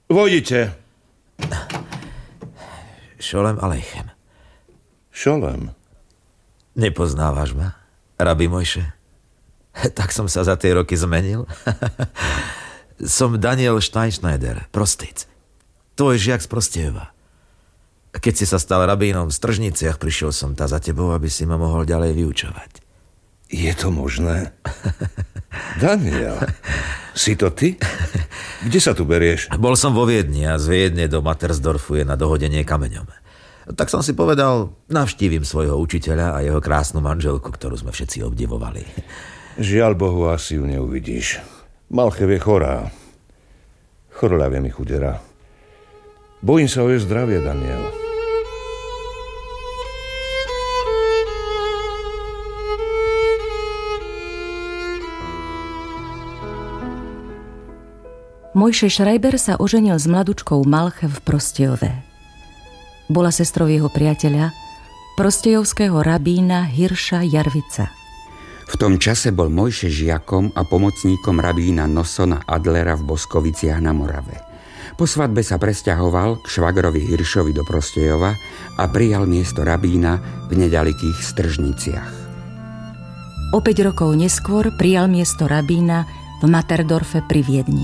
Vojdite. Šolem Aleichem. Šolem? Nepoznávaš ma, rabi Mojše? Tak som sa za tie roky zmenil. Som Daniel Steinschneider, prostic. Tvoj žiak z Prostejova. Keď si sa stal rabínom v Stržniciach, prišiel som ta za tebou, aby si ma mohol ďalej vyučovať. Je to možné? Daniel, si to ty? Kde sa tu berieš? Bol som vo Viedni a z Viedne do Matersdorfu je na dohodenie kameňom. Tak som si povedal, navštívim svojho učiteľa a jeho krásnu manželku, ktorú sme všetci obdivovali. Žiaľ Bohu, asi ju neuvidíš. Malchev je chorá. Chorľavie mi chudera. Bojím sa o jej zdravie, Daniel. Mojše Schreiber sa oženil s mladučkou Malchev v Prostejove. Bola sestrou jeho priateľa, prostejovského rabína Hirša Jarvica. V tom čase bol Mojše žiakom a pomocníkom rabína Nosona Adlera v Boskoviciach na Morave. Po svadbe sa presťahoval k švagrovi Hiršovi do Prostejova a prijal miesto rabína v neďalikých Stržniciach. O 5 rokov neskôr prijal miesto rabína v Materdorfe pri Viedni.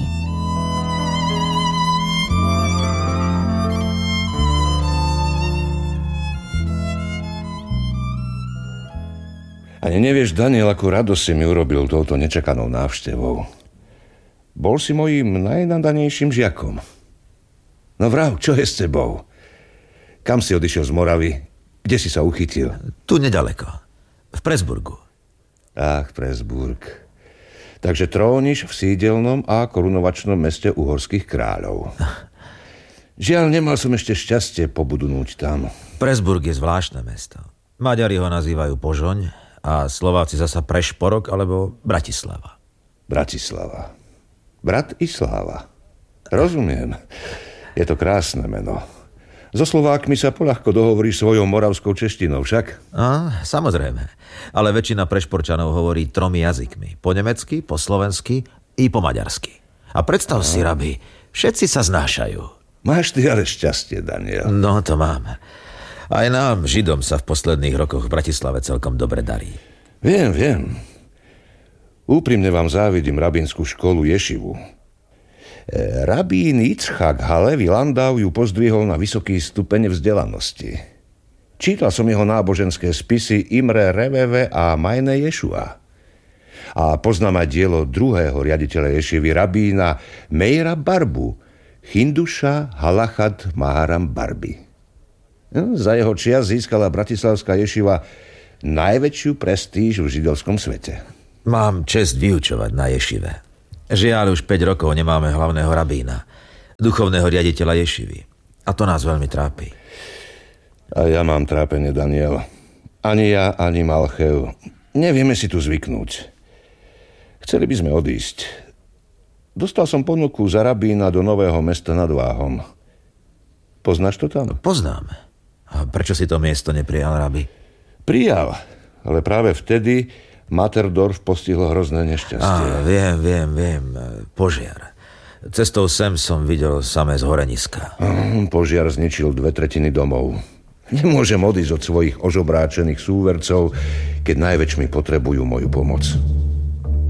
Ani nevieš, Daniel, akú radosť si mi urobil touto nečakanou návštevou. Bol si mojím najnadanejším žiakom. No vrav, čo je s tebou? Kam si odišiel z Moravy? Kde si sa uchytil? Tu nedaleko. V Presburgu. Ach, Presburg. Takže tróniš v sídelnom a korunovačnom meste uhorských kráľov. Žiaľ, nemal som ešte šťastie pobudnúť tam. Presburg je zvláštne mesto. Maďari ho nazývajú Požoň a Slováci zasa Prešporok alebo Bratislava. Bratislava. Bratislava. Rozumiem. Je to krásne meno. So Slovákmi sa poľahko dohovoríš svojou moravskou češtinou, však? Samozrejme. Ale väčšina Prešporčanov hovorí 3 jazykmi. Po nemecky, po slovensky i po maďarsky. A predstav si, rabi, všetci sa znášajú. Máš ty ale šťastie, Daniel. No, to mám. Aj nám, Židom, sa v posledných rokoch v Bratislave celkom dobre darí. Viem. Úprimne vám závidím rabínsku školu Ješivu. Rabín Yitzchak Halevi Landau ju pozdvihol na vysoký stupeň vzdelanosti. Čítal som jeho náboženské spisy Imre Reveve a Majne Ješua. A poznám aj dielo druhého riaditeľa Ješivy, rabína Meira Barbu, Hinduša Halachad Maharam Barbi. Za jeho čias získala bratislavská Ješiva najväčšiu prestíž v židovskom svete. Mám čest vyučovať na Ješive. Žiaľ, už 5 rokov nemáme hlavného rabína, duchovného riaditeľa Ješivy. A to nás veľmi trápi. A ja mám trápenie, Daniel. Ani ja, ani Malchev. Nevieme si tu zvyknúť. Chceli by sme odísť. Dostal som ponuku za rabína do Nového Mesta nad Váhom. Poznáš to tam? Poznám. A prečo si to miesto neprijal, rabi? Prijal, ale práve vtedy Materdorf postihlo hrozné nešťastie. Viem. Požiar. Cestou sem som videl samé zhoreniska. Požiar zničil 2/3 domov. Nemôžem odísť od svojich ožobráčených súvercov, keď najväčšmi potrebujú moju pomoc.